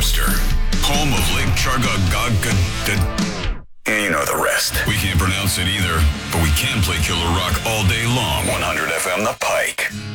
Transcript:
Webster, home of Lake Chargagagad. You know the rest. We can't pronounce it either, but we can play killer rock all day long. 100 FM The Pike.